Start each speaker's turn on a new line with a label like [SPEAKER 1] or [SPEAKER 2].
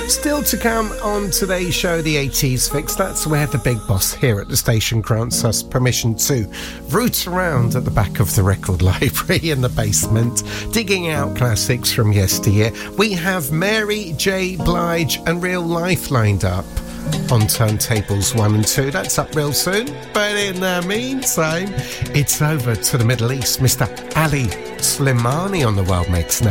[SPEAKER 1] Still to come on today's show, the 80s fix. That's where the big boss here at the station grants us permission to root around at the back of the record library in the basement, digging out classics from yesteryear. We have Mary J. Blige and Real Life lined up on turntables 1 and 2. That's up real soon. But in the meantime, it's over to the Middle East. Mr. Ali Slimani on the World Mix now.